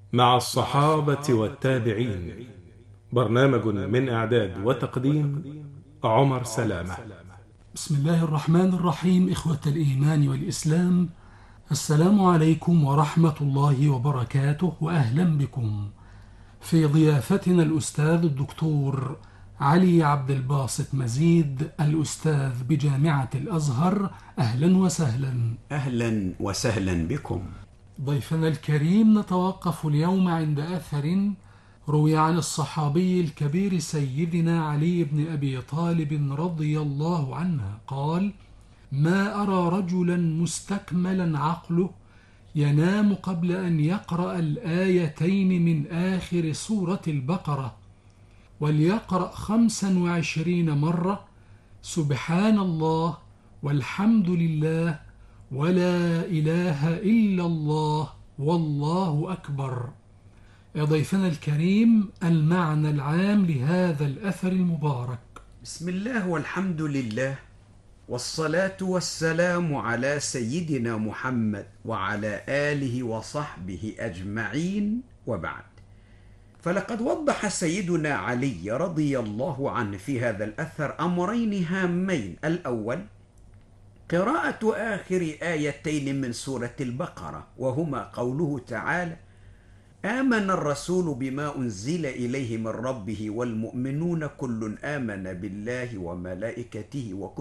مع الصحابة والتابعين. برنامج من إعداد وتقديم عمر سلامة. بسم الله الرحمن الرحيم. إخوة الإيمان والإسلام، السلام عليكم ورحمة الله وبركاته، وأهلا بكم في ضيافتنا الأستاذ الدكتور علي عبد الباسط مزيد، الأستاذ بجامعة الأزهر. أهلا وسهلا. أهلا وسهلا بكم. ضيفنا الكريم، نتوقف اليوم عند أثر روي عن الصحابي الكبير سيدنا علي بن أبي طالب رضي الله عنه قال: ما أرى رجلا مستكملا عقله ينام قبل أن يقرأ الآيتين من آخر سورة البقرة، وليقرأ 25 مرة سبحان الله والحمد لله ولا إله إلا الله والله أكبر. يا ضيفنا الكريم، المعنى العام لهذا الأثر المبارك. بسم الله والحمد لله، والصلاة والسلام على سيدنا محمد وعلى آله وصحبه أجمعين، وبعد. فلقد وضح سيدنا علي رضي الله عنه في هذا الأثر أمرين هامين: الأول قراءة آخر آيتين من سورة البقرة، وهما قوله تعالى: آمن الرسول بما أنزل إليه من ربه والمؤمنون كل آمن بالله وملائكته